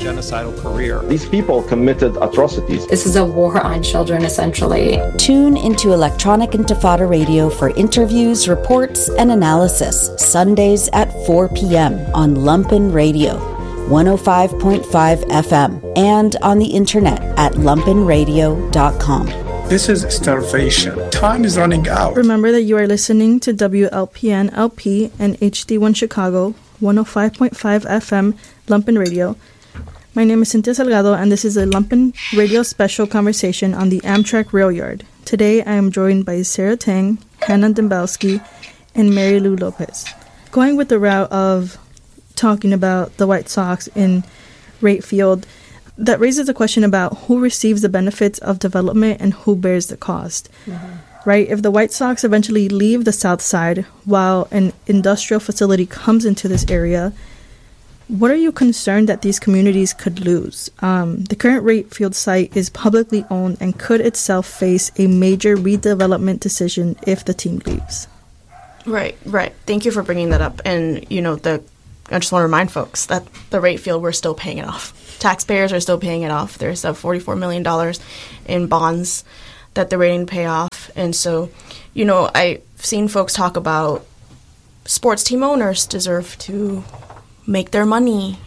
genocidal career. These people committed atrocities. This is a war on children, essentially. Tune into Electronic Intifada Radio for interviews, reports, and analysis, Sundays at 4 p.m. on Lumpen Radio, 105.5 FM, and on the internet at lumpenradio.com. This is starvation. Time is running out. Remember that you are listening to WLPN LP and HD1 Chicago, 105.5 FM, Lumpen Radio. My name is Cynthia Salgado, and this is a Lumpen Radio special conversation on the Amtrak Rail Yard. Today, I am joined by Sarah Tang, Hannah Dembowski, and Mary Lou Lopez. Going with the route of talking about the White Sox in Wright Field, that raises a question about who receives the benefits of development and who bears the cost. Mm-hmm. Right? If the White Sox eventually leave the South Side while an industrial facility comes into this area, what are you concerned that these communities could lose? The current Wright Field site is publicly owned and could itself face a major redevelopment decision if the team leaves. Right. Thank you for bringing that up. And, I just want to remind folks that the Wright Field, we're still paying it off. Taxpayers are still paying it off. There's $44 million in bonds that they're waiting to pay off. And so, I've seen folks talk about sports team owners deserve to make their money,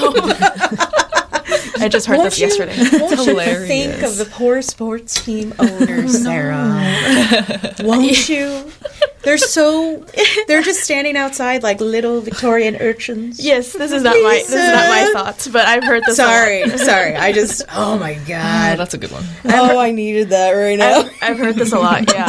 I just heard this yesterday. Won't you think of the poor sports team owners, Sarah? Won't you? They're just standing outside like little Victorian urchins. Yes, this is not my thoughts, but I've heard this. Sorry. Oh my God, that's a good one. I needed that right now. I've heard this a lot. Yeah,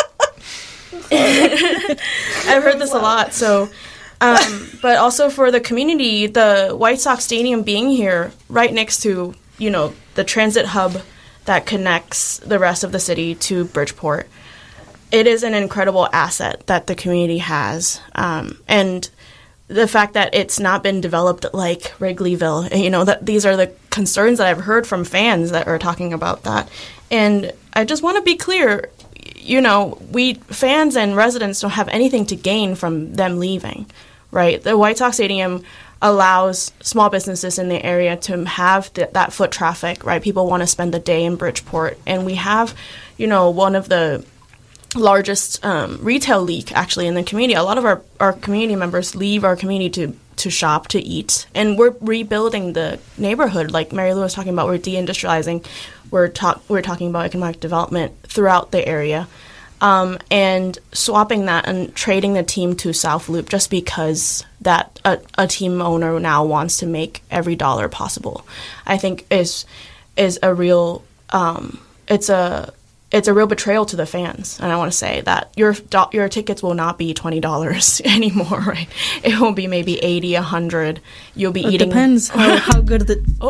I've heard this a lot. So. But also for the community, the White Sox Stadium being here right next to, the transit hub that connects the rest of the city to Bridgeport, it is an incredible asset that the community has. And the fact that it's not been developed like Wrigleyville, that these are the concerns that I've heard from fans that are talking about that. And I just want to be clear, we fans and residents don't have anything to gain from them leaving, right? The White Sox Stadium allows small businesses in the area to have that foot traffic, right? People want to spend the day in Bridgeport. And we have, one of the largest retail league actually in the community. A lot of our community members leave our community to shop, to eat. And we're rebuilding the neighborhood. Like Mary Lou was talking about, we're deindustrializing. We're talking about economic development throughout the area. And swapping that and trading the team to South Loop just because that a team owner now wants to make every dollar possible, I think is a real it's a real betrayal to the fans. And I want to say that your tickets will not be $20 anymore, right? It will be maybe $80, $100. You'll be eating. Depends how good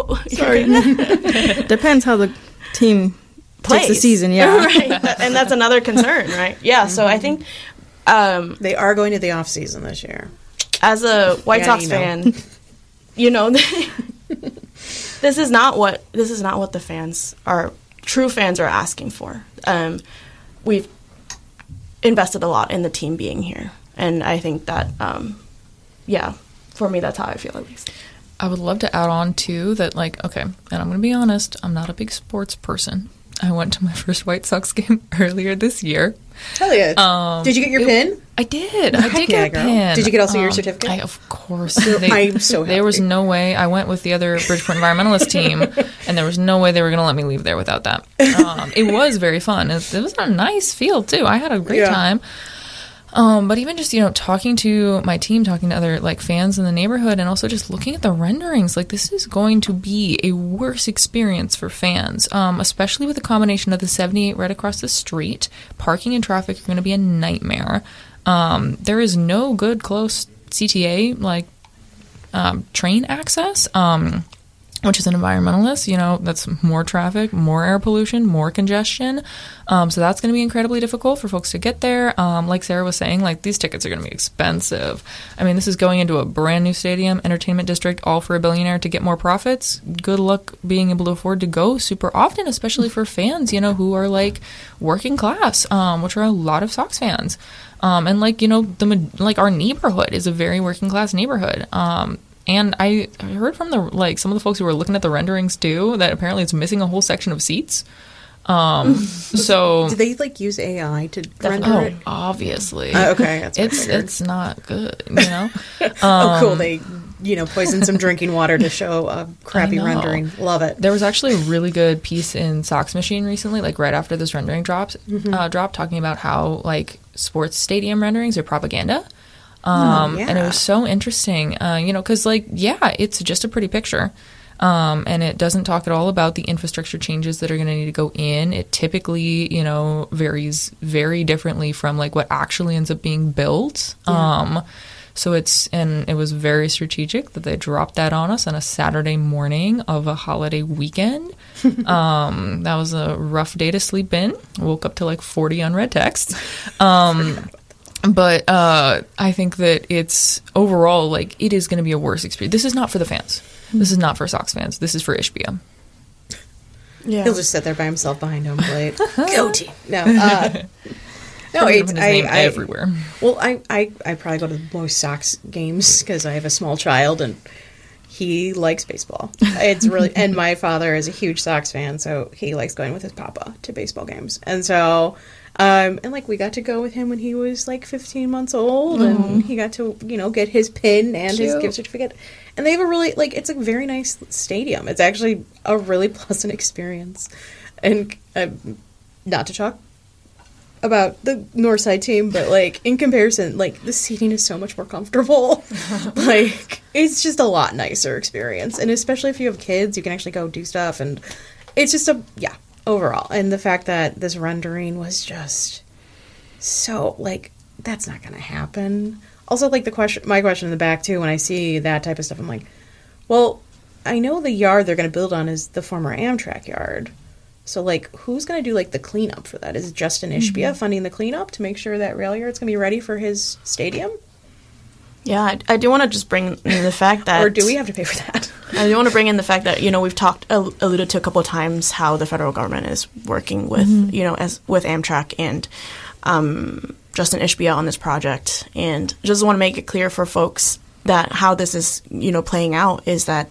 depends how the team plays the season, yeah. Right. And that's another concern, right? Yeah, so I think they are going to the off season this year. As a White Sox fan, this is not what the true fans are asking for. We've invested a lot in the team being here, and I think that for me that's how I feel, at least. I would love to add on too that, okay, and I'm going to be honest, I'm not a big sports person. I went to my first White Sox game earlier this year. Hell yeah. Did you get your pin? I did. I did get a pin. Did you get also your certificate? Of course. I'm so happy. There was no way. I went with the other Bridgeport Environmentalist team, and there was no way they were going to let me leave there without that. It was very fun. It was a nice field, too. I had a great time. But even just, talking to my team, talking to other, fans in the neighborhood, and also just looking at the renderings, this is going to be a worse experience for fans, especially with the combination of the 78 right across the street. Parking and traffic are going to be a nightmare. There is no good, close CTA, train access. Which is an environmentalist, that's more traffic, more air pollution, more congestion. So that's going to be incredibly difficult for folks to get there. Like Sarah was saying, these tickets are going to be expensive. I mean, this is going into a brand new stadium, entertainment district, all for a billionaire to get more profits. Good luck being able to afford to go super often, especially for fans, who are working class, which are a lot of Sox fans. And our neighborhood is a very working class neighborhood. And I heard from some of the folks who were looking at the renderings too that apparently it's missing a whole section of seats. So do they use AI to render it? Obviously. Okay, that's it's not good, you know. Oh, cool. They poison some drinking water to show a crappy rendering. Love it. There was actually a really good piece in Sox Machine recently, right after this rendering dropped, talking about how sports stadium renderings are propaganda. And it was so interesting, because it's just a pretty picture. And it doesn't talk at all about the infrastructure changes that are going to need to go in. It typically, varies very differently from what actually ends up being built. Yeah. And it was very strategic that they dropped that on us on a Saturday morning of a holiday weekend. That was a rough day to sleep in. Woke up to 40 unread texts. But I think that it's overall, it is going to be a worse experience. This is not for the fans. This is not for Sox fans. This is for Ishbia. Yeah. He'll just sit there by himself behind home plate. Go team. No. No, it's everywhere. Well, I probably go to the most Sox games because I have a small child and he likes baseball. It's really, and my father is a huge Sox fan, so he likes going with his papa to baseball games. And so, and we got to go with him when he was 15 months old, and he got to get his pin and his gift certificate. And they have a really it's a very nice stadium. It's actually a really pleasant experience. And not to talk about the Northside team, but in comparison, the seating is so much more comfortable. It's just a lot nicer experience. And especially if you have kids, you can actually go do stuff, and it's just overall. And the fact that this rendering was just so that's not gonna happen. Also, my question in the back too, when I see that type of stuff, I'm well, I know the yard they're going to build on is the former Amtrak yard. So, who's going to do, the cleanup for that? Is Justin Ishbia funding the cleanup to make sure that rail yard's going to be ready for his stadium? Yeah, I do want to just bring in the fact that... Or do we have to pay for that? I do want to bring in the fact that, we've alluded to a couple of times how the federal government is working with, with Amtrak and Justin Ishbia on this project. And just want to make it clear for folks that how this is, playing out is that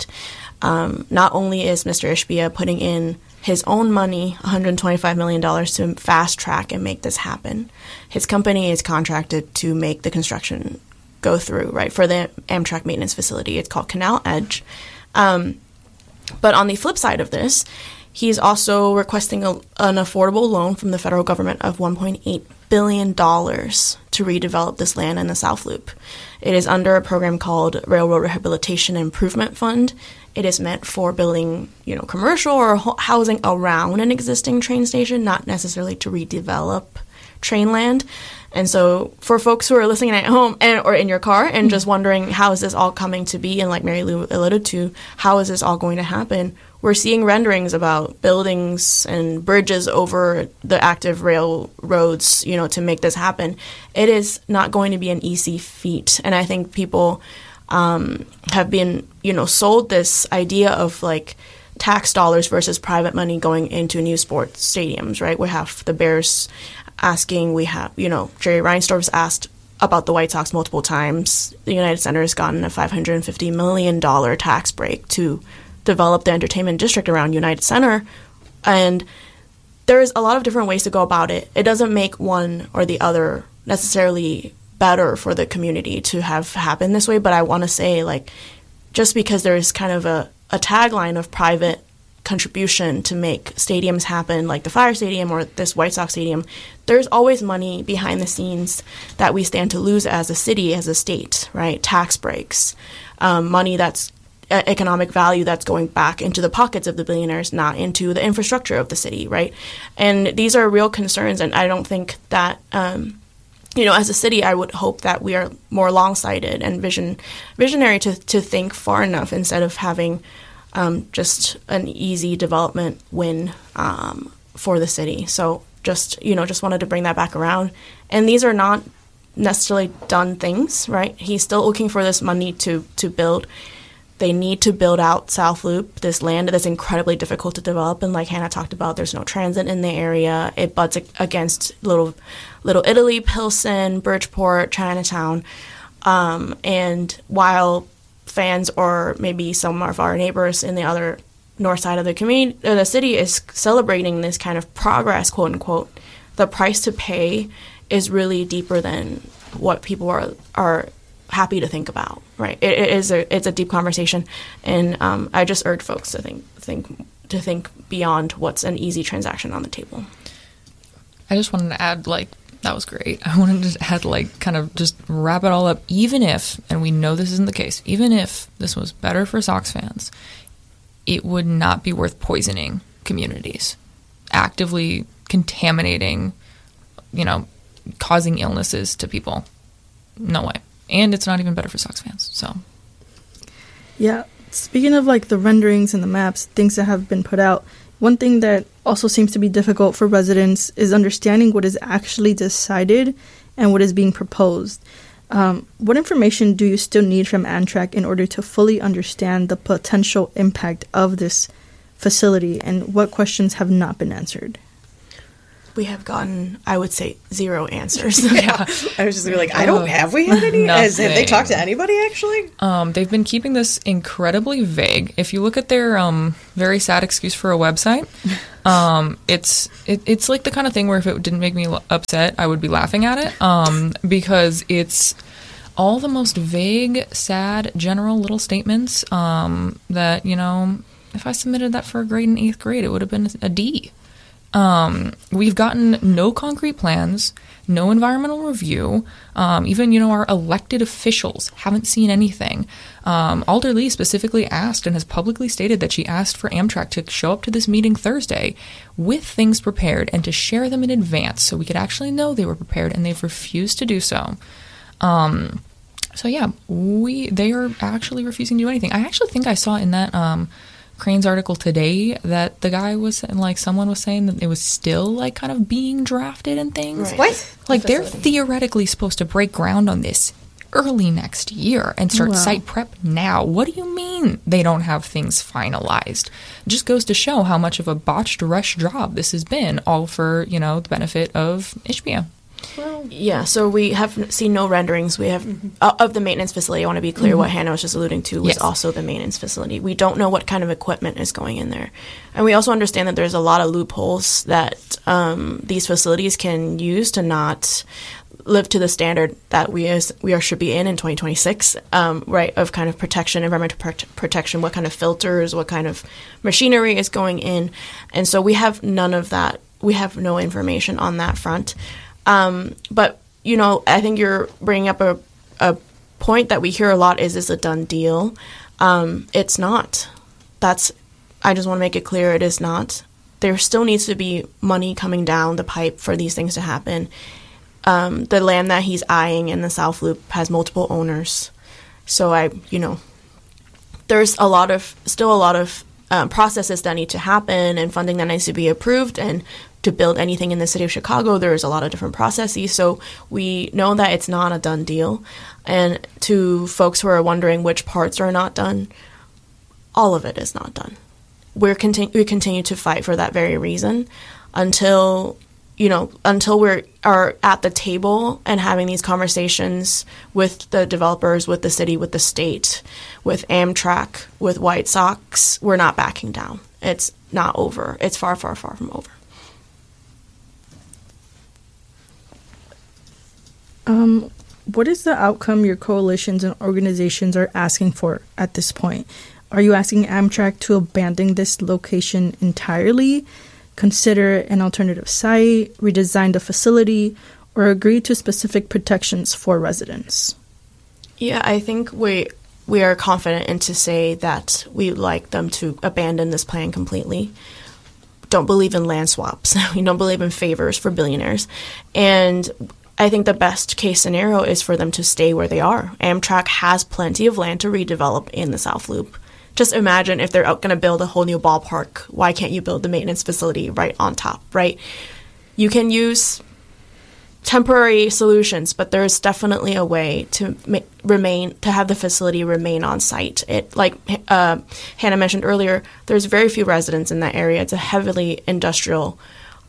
not only is Mr. Ishbia putting in his own money, $125 million, to fast track and make this happen. His company is contracted to make the construction go through, right, for the Amtrak maintenance facility. It's called Canal Edge. But on the flip side of this, he's also requesting an affordable loan from the federal government of $1.8 billion to redevelop this land in the South Loop. It is under a program called Railroad Rehabilitation Improvement Fund. It is meant for building, commercial or housing around an existing train station, not necessarily to redevelop train land. And so for folks who are listening at home or in your car and just wondering how is this all coming to be, and like Mary Lou alluded to, how is this all going to happen, we're seeing renderings about buildings and bridges over the active railroads, to make this happen. It is not going to be an easy feat. And I think people have been, sold this idea of tax dollars versus private money going into new sports stadiums, right? We have the Bears asking, we have, Jerry Reinsdorf's asked about the White Sox multiple times. The United Center has gotten a $550 million tax break to develop the entertainment district around United Center. And there's a lot of different ways to go about it. It doesn't make one or the other necessarily better for the community to have happen this way. But I want to say, just because there's kind of a tagline of private contribution to make stadiums happen, like the Fire Stadium or this White Sox Stadium, there's always money behind the scenes that we stand to lose as a city, as a state, right? Tax breaks, money that's economic value that's going back into the pockets of the billionaires, not into the infrastructure of the city, right? And these are real concerns, and I don't think that, as a city, I would hope that we are more long-sighted and visionary to think far enough instead of having just an easy development win for the city. So just wanted to bring that back around. And these are not necessarily done things, right? He's still looking for this money to build. They need to build out South Loop, this land that's incredibly difficult to develop. And like Hannah talked about, there's no transit in the area. It butts against Little Italy, Pilsen, Bridgeport, Chinatown. And while fans or maybe some of our neighbors in the other north side of the community, the city is celebrating this kind of progress, quote unquote, the price to pay is really deeper than what people are happy to think about, right? It's a deep conversation, and I just urge folks to think beyond what's an easy transaction on the table. I just wanted to add, that was great. I wanted to add, kind of just wrap it all up. Even if, and we know this isn't the case, even if this was better for Sox fans, it would not be worth poisoning communities, actively contaminating, causing illnesses to people. No way. And it's not even better for Sox fans. So, yeah. Speaking of the renderings and the maps, things that have been put out, one thing that also seems to be difficult for residents is understanding what is actually decided and what is being proposed. What information do you still need from Amtrak in order to fully understand the potential impact of this facility, and what questions have not been answered? We have gotten, I would say, 0 answers. Yeah. I was just like, have we had any? Have they talked to anybody, actually? They've been keeping this incredibly vague. If you look at their very sad excuse for a website, it's like the kind of thing where if it didn't make me upset, I would be laughing at it, because it's all the most vague, sad, general little statements that, if I submitted that for a grade in 8th grade, it would have been a D. We've gotten no concrete plans, no environmental review. Even, our elected officials haven't seen anything. Alder Lee specifically asked and has publicly stated that she asked for Amtrak to show up to this meeting Thursday with things prepared and to share them in advance so we could actually know they were prepared, and they've refused to do so. So yeah, they are actually refusing to do anything. I actually think I saw in that, Crane's article today that the guy was someone was saying that it was still kind of being drafted and things. Right. What? They're theoretically supposed to break ground on this early next year and start site prep now. What do you mean they don't have things finalized? It just goes to show how much of a botched rush job this has been, all for, the benefit of Ishbia. Well, yeah, so we have seen no renderings. We have of the maintenance facility. I want to be clear, what Hannah was just alluding to was also the maintenance facility. We don't know what kind of equipment is going in there. And we also understand that there's a lot of loopholes that these facilities can use to not live to the standard that we should be in 2026, right, of kind of protection, environmental protection, what kind of filters, what kind of machinery is going in. And so we have none of that. We have no information on that front. But, I think you're bringing up a point that we hear a lot, is this a done deal? It's not. I just want to make it clear, it is not. There still needs to be money coming down the pipe for these things to happen. The land that he's eyeing in the South Loop has multiple owners. So there's still a lot of processes that need to happen and funding that needs to be approved, and to build anything in the city of Chicago, there's a lot of different processes. So we know that it's not a done deal. And to folks who are wondering which parts are not done, all of it is not done. We continue to fight for that very reason until we are at the table and having these conversations with the developers, with the city, with the state, with Amtrak, with White Sox. We're not backing down. It's not over. It's far, far, far from over. What is the outcome your coalitions and organizations are asking for at this point? Are you asking Amtrak to abandon this location entirely, consider an alternative site, redesign the facility, or agree to specific protections for residents? Yeah, I think we are confident in to say that we would like them to abandon this plan completely. Don't believe in land swaps. We don't believe in favors for billionaires. And I think the best case scenario is for them to stay where they are. Amtrak has plenty of land to redevelop in the South Loop. Just imagine if they're going to build a whole new ballpark, why can't you build the maintenance facility right on top, right? You can use temporary solutions, but there's definitely a way to have the facility remain on site. Like Hannah mentioned earlier, there's very few residents in that area. It's a heavily industrial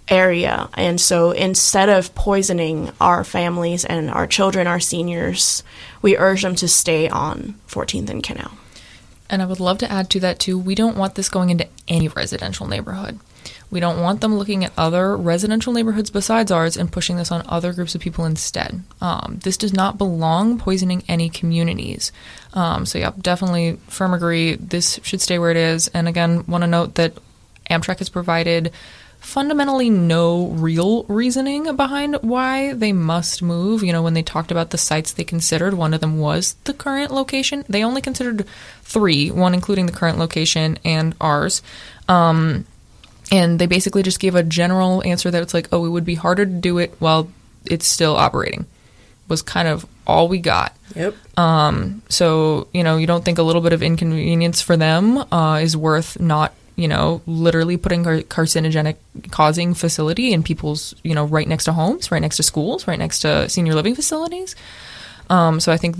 area. And so instead of poisoning our families and our children, our seniors, we urge them to stay on 14th and Canal. And I would love to add to that, too. We don't want this going into any residential neighborhood. We don't want them looking at other residential neighborhoods besides ours and pushing this on other groups of people instead. This does not belong poisoning any communities. So, yeah, definitely firm agree. This should stay where it is. And again, want to note that Amtrak has provided fundamentally no real reasoning behind why they must move. You know, when they talked about the sites they considered, one of them was the current location. They only considered 3, one including the current location and ours. And they basically just gave a general answer that it's like, oh, it would be harder to do it while it's still operating, was kind of all we got. Yep. So, you know, you don't think a little bit of inconvenience for them is worth not, you know, literally putting a carcinogenic causing facility in people's, you know, right next to homes, right next to schools, right next to senior living facilities. So I think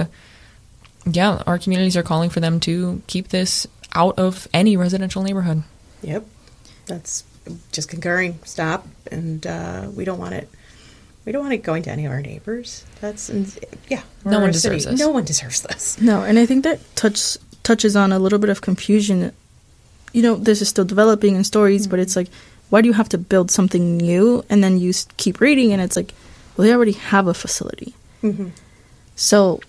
our communities are calling for them to keep this out of any residential neighborhood. Yep. That's just concurring. Stop. And we don't want it. We don't want it going to any of our neighbors. No one deserves this. No one deserves this. No, and I think that touches on a little bit of confusion. You know, this is still developing in stories, but it's like, why do you have to build something new? And then you keep reading, and it's like, well, they already have a facility. Mm-hmm. So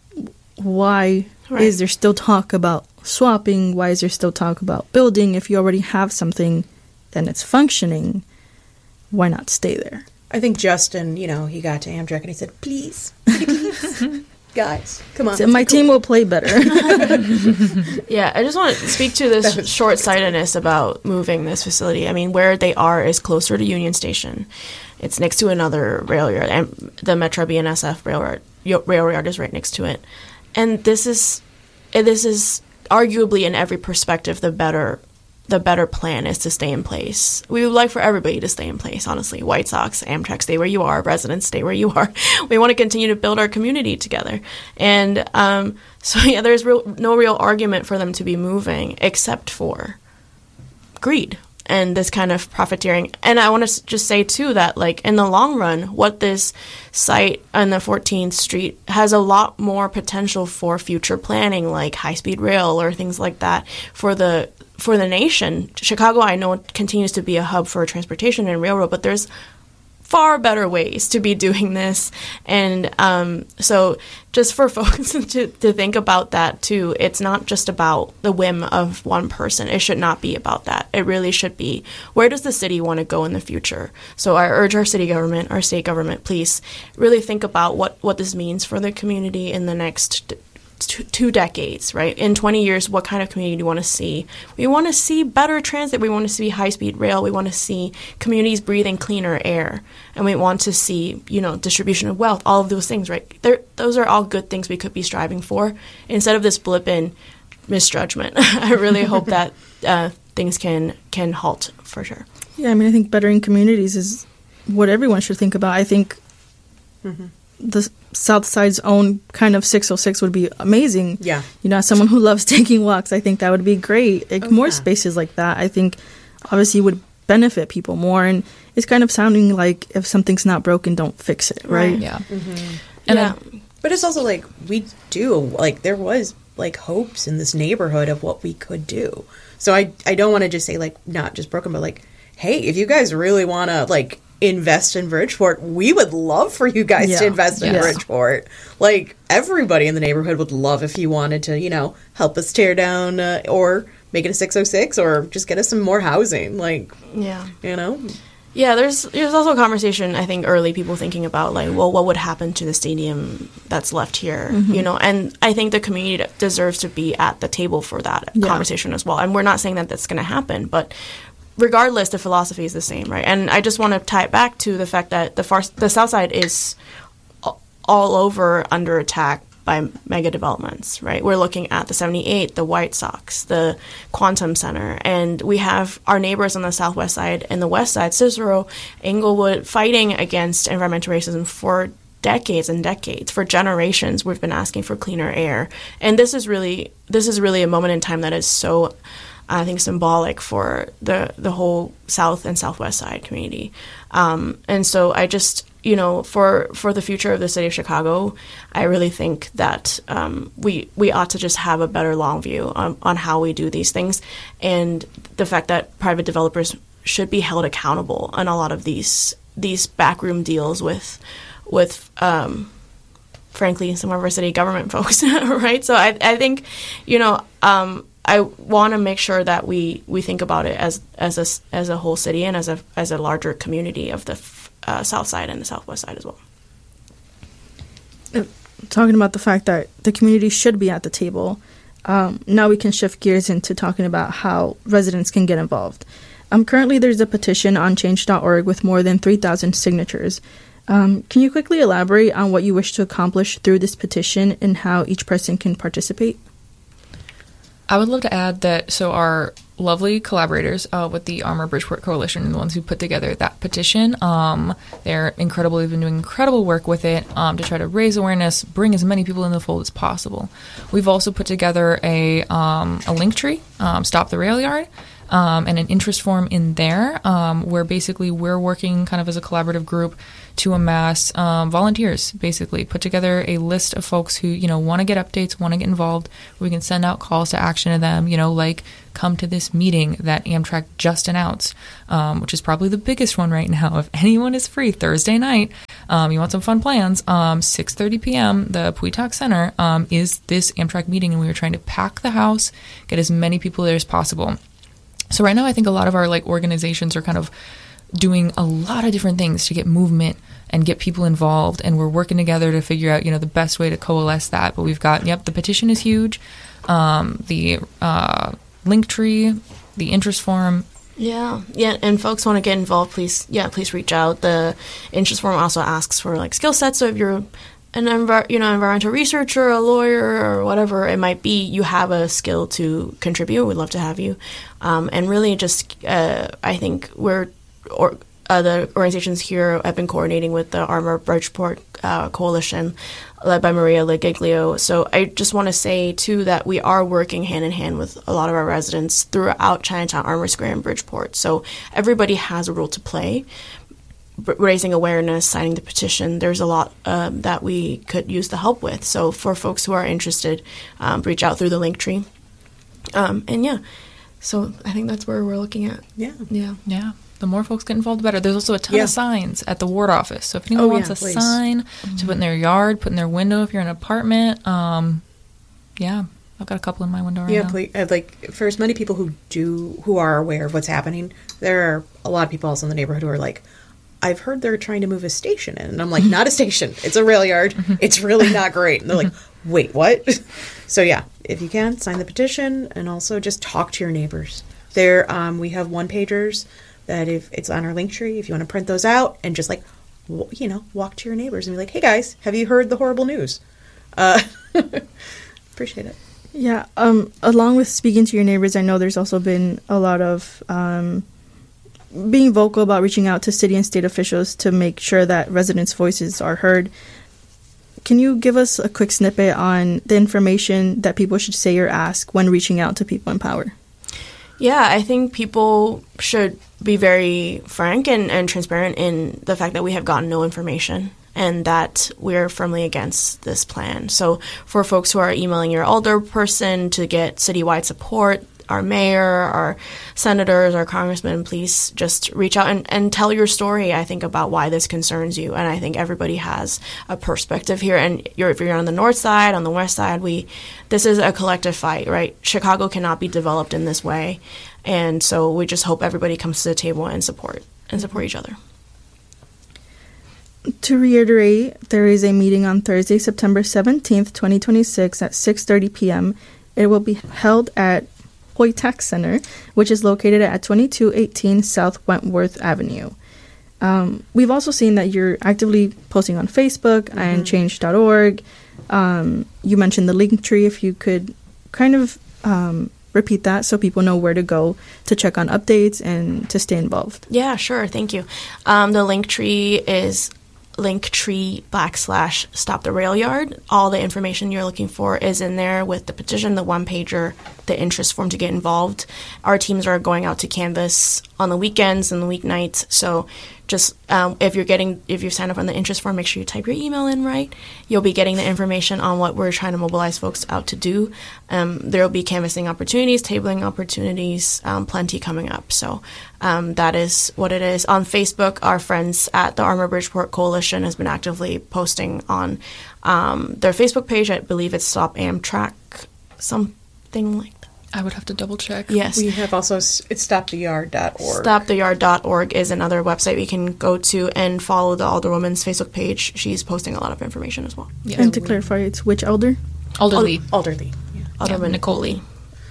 why is there still talk about swapping? Why is there still talk about building? If you already have something and it's functioning, why not stay there? I think Justin, you know, he got to Amtrak and he said, please, guys, come on. So my team will play better. Yeah, I just want to speak to this short-sightedness about moving this facility. I mean, where they are is closer to Union Station. It's next to another rail yard, and the Metro BNSF rail yard is right next to it. And this is arguably, in every perspective, the better plan is to stay in place. We would like for everybody to stay in place, honestly. White Sox, Amtrak, stay where you are. Residents, stay where you are. We want to continue to build our community together. And there's no real argument for them to be moving except for greed and this kind of profiteering. And I want to just say, too, that, like, in the long run, what this site on the 14th Street has a lot more potential for future planning, like high-speed rail or things like that, for the nation. Chicago, I know, continues to be a hub for transportation and railroad, but there's far better ways to be doing this. And so just for folks to think about that, too, it's not just about the whim of one person. It should not be about that. It really should be, where does the city want to go in the future? So I urge our city government, our state government, please really think about what this means for the community in the next 2 decades, right? In 20 years, what kind of community do you want to see? We want to see better transit. We want to see high-speed rail. We want to see communities breathing cleaner air. And we want to see, you know, distribution of wealth, all of those things, right? Those are all good things we could be striving for instead of this blip in misjudgment. I really hope that things can halt for sure. Yeah, I mean, I think bettering communities is what everyone should think about. I think the South Side's own kind of 606 would be amazing. Yeah. You know, as someone who loves taking walks, I think that would be great. Like, more spaces like that, I think, obviously would benefit people more. And it's kind of sounding like if something's not broken, don't fix it, right? Yeah. And but it's also like, we do, like, there was, like, hopes in this neighborhood of what we could do. So I don't want to just say, like, not just broken, but, like, hey, if you guys really want to, like, invest in Bridgeport, we would love for you guys to invest in Bridgeport. Like, everybody in the neighborhood would love if you wanted to, you know, help us tear down or make it a 606 or just get us some more housing. Like, you know? Yeah, there's also a conversation, I think, early people thinking about, like, well, what would happen to the stadium that's left here, you know? And I think the community deserves to be at the table for that conversation as well. And we're not saying that that's going to happen, but regardless, the philosophy is the same, right? And I just want to tie it back to the fact that the South Side is all over under attack by mega developments, right? We're looking at the 78, the White Sox, the Quantum Center, and we have our neighbors on the Southwest Side and the West Side, Cicero, Englewood, fighting against environmental racism for decades and decades. For generations, we've been asking for cleaner air. And this is really a moment in time that is so I think, symbolic for the whole South and Southwest Side community. And so I just, for the future of the city of Chicago, I really think that we ought to just have a better long view on how we do these things, and the fact that private developers should be held accountable on a lot of these backroom deals with frankly, some of our city government folks, right? So I think, I want to make sure that we think about it as a whole city and as a larger community of the South Side and the Southwest Side as well. Talking about the fact that the community should be at the table, now we can shift gears into talking about how residents can get involved. Currently, there's a petition on change.org with more than 3,000 signatures. Can you quickly elaborate on what you wish to accomplish through this petition and how each person can participate? I would love to add that, so our lovely collaborators with the Armor Bridgeport Coalition, the ones who put together that petition, they're incredible. They've been doing incredible work with it to try to raise awareness, bring as many people in the fold as possible. We've also put together a link tree, Stop the Rail Yard, and an interest form in there where basically we're working kind of as a collaborative group to amass volunteers, basically put together a list of folks who, want to get updates, want to get involved. We can send out calls to action to them, like come to this meeting that Amtrak just announced, which is probably the biggest one right now. If anyone is free Thursday night, you want some fun plans, 6:30 p.m., the Puitak Center is this Amtrak meeting, and we were trying to pack the house, get as many people there as possible. So right now, I think a lot of our organizations are kind of doing a lot of different things to get movement and get people involved, and we're working together to figure out, the best way to coalesce that. But we've got, the petition is huge, the link tree, the interest form. Yeah, and folks want to get involved, please reach out. The interest form also asks for skill sets. So if you're an environmental researcher, a lawyer, or whatever it might be, you have a skill to contribute. We'd love to have you. And really, just I think the organizations here have been coordinating with the Armor Bridgeport Coalition, led by Maria Legiglio. So I just want to say, too, that we are working hand in hand with a lot of our residents throughout Chinatown, Armour Square, and Bridgeport. So everybody has a role to play. Raising awareness, signing the petition, there's a lot that we could use the help with. So for folks who are interested, reach out through the link tree. So I think that's where we're looking at. Yeah. The more folks get involved, the better. There's also a ton of signs at the ward office. So if anyone wants a sign to put in their yard, put in their window if you're in an apartment, I've got a couple in my window right now. Yeah, please, for as many people who are aware of what's happening, there are a lot of people also in the neighborhood who are like, I've heard they're trying to move a station in. And I'm like, not a station. It's a rail yard. It's really not great. And they're like, wait, what? So yeah, if you can, sign the petition, and also just talk to your neighbors. There, we have one-pagers that if it's on our link tree, if you want to print those out and just walk to your neighbors and be like, hey guys, have you heard the horrible news? Appreciate it. Yeah. Along with speaking to your neighbors, I know there's also been a lot of being vocal about reaching out to city and state officials to make sure that residents' voices are heard. Can you give us a quick snippet on the information that people should say or ask when reaching out to people in power? Yeah, I think people should be very frank and transparent in the fact that we have gotten no information and that we're firmly against this plan. So for folks who are emailing your alderperson to get citywide support, our mayor, our senators, our congressmen, please just reach out and tell your story, I think, about why this concerns you. And I think everybody has a perspective here. And if you're on the north side, on the west side, this is a collective fight, right? Chicago cannot be developed in this way. And so we just hope everybody comes to the table and support each other. To reiterate, there is a meeting on Thursday, September 17th, 2026 at 6:30 p.m. It will be held at Puitak Center, which is located at 2218 South Wentworth Avenue. We've also seen that you're actively posting on Facebook and change.org. You mentioned the link tree. If you could kind of repeat that so people know where to go to check on updates and to stay involved. Yeah, sure. Thank you. The link tree is linktree/stoptherailyard. All the information you're looking for is in there with the petition, the one-pager, the interest form to get involved. Our teams are going out to canvass on the weekends and the weeknights, so just if you sign up on the interest form, make sure you type your email in right. You'll be getting the information on what we're trying to mobilize folks out to do. There will be canvassing opportunities, tabling opportunities, plenty coming up. So that is what it is. On Facebook, our friends at the Armor Bridgeport Coalition has been actively posting on their Facebook page. I believe it's Stop Amtrak, something like that. I would have to double check. Yes. We have also, it's stoptheyard.org. Stoptheyard.org is another website we can go to and follow the Alderwoman's Facebook page. She's posting a lot of information as well. Yes. And to clarify, it's which elder? Alderley. Alderley. Yeah. Alderman Nicole Lee.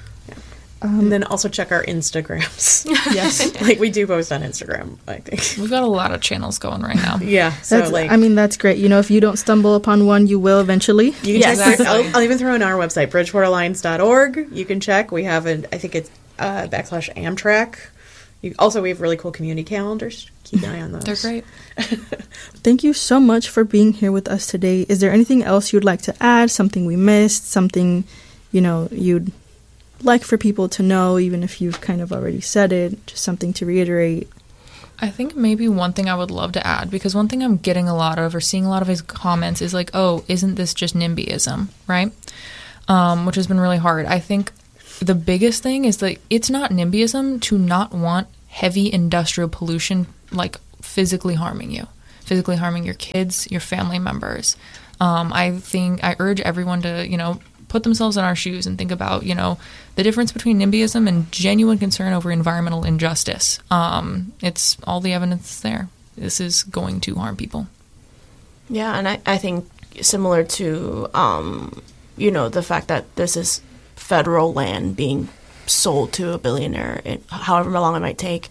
And then also check our Instagrams. Yes. Like, we do post on Instagram, I think. We've got a lot of channels going right now. Yeah. So, that's great. You know, if you don't stumble upon one, you will eventually. You can check. I'll even throw in our website, bridgeportalliance.org. You can check. We have I think it's /Amtrak. We have really cool community calendars. Keep an eye on those. They're great. Thank you so much for being here with us today. Is there anything else you'd like to add? Something we missed? Something, you'd like for people to know, even if you've kind of already said it, just something to reiterate? I think maybe one thing I would love to add, because one thing I'm getting a lot of or seeing a lot of his comments is like, oh, isn't this just NIMBYism, right? Which has been really hard. I think the biggest thing is that it's not NIMBYism to not want heavy industrial pollution like physically harming you, physically harming your kids, your family members. I urge everyone to, put themselves in our shoes and think about, the difference between NIMBYism and genuine concern over environmental injustice. It's all the evidence there. This is going to harm people. Yeah, and I think similar to, the fact that this is federal land being sold to a billionaire, however long it might take,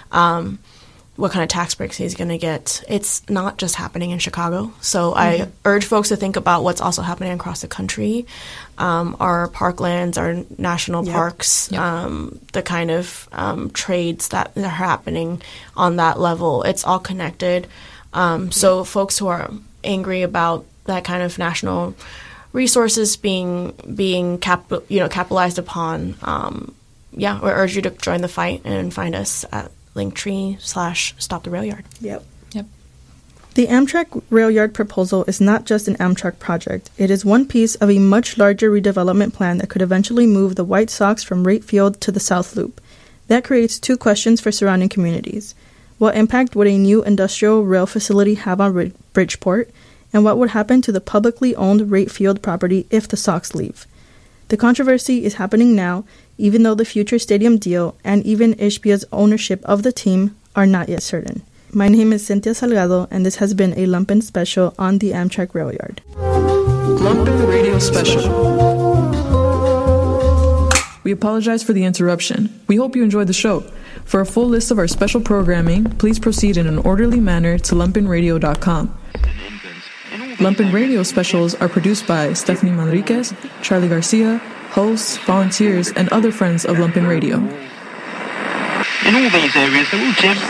what kind of tax breaks he's going to get. It's not just happening in Chicago. So I urge folks to think about what's also happening across the country. Our parklands, our national parks, the kind of trades that are happening on that level. It's all connected. So folks who are angry about that kind of national resources being capitalized upon, we urge you to join the fight and find us at Linktree/stoptherailyard. Yep. The Amtrak rail yard proposal is not just an Amtrak project. It is one piece of a much larger redevelopment plan that could eventually move the White Sox from Wright Field to the South Loop. That creates two questions for surrounding communities. What impact would a new industrial rail facility have on Bridgeport? And what would happen to the publicly owned Wright Field property if the Sox leave? The controversy is happening now, even though the future stadium deal and even Ishbia's ownership of the team are not yet certain. My name is Cynthia Salgado, and this has been a Lumpen special on the Amtrak Rail Yard. Lumpen Radio Special. We apologize for the interruption. We hope you enjoyed the show. For a full list of our special programming, please proceed in an orderly manner to lumpenradio.com. Lumpen Radio specials are produced by Stephanie Manriquez, Charlie Garcia, hosts, volunteers, and other friends of Lumpen Radio. In all these areas, they're all gems.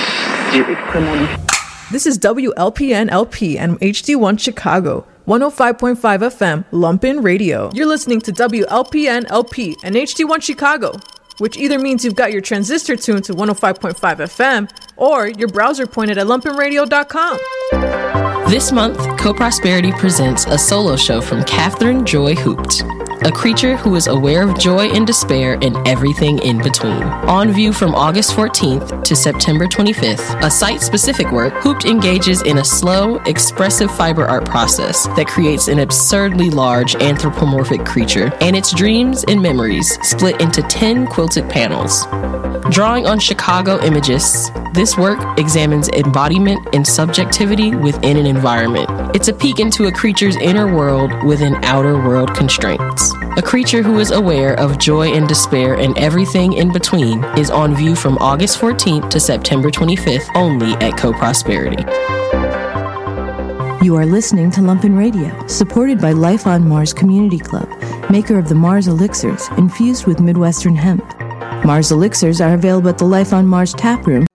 This is WLPN-LP and HD1 Chicago, 105.5 FM, Lumpen Radio. You're listening to WLPN-LP and HD1 Chicago, which either means you've got your transistor tuned to 105.5 FM or your browser pointed at lumpenradio.com. This month, Co-Prosperity presents a solo show from Catherine Joy Hoopt, a creature who is aware of joy and despair and everything in between. On view from August 14th to September 25th, a site-specific work, Hoopt engages in a slow, expressive fiber art process that creates an absurdly large anthropomorphic creature and its dreams and memories split into 10 quilted panels. Drawing on Chicago imagists, this work examines embodiment and subjectivity within an environment. It's a peek into a creature's inner world within outer world constraints. A creature who is aware of joy and despair and everything in between is on view from August 14th to September 25th only at Co-Prosperity. You are listening to Lumpen Radio, supported by Life on Mars Community Club, maker of the Mars Elixirs, infused with Midwestern hemp. Mars Elixirs are available at the Life on Mars tap room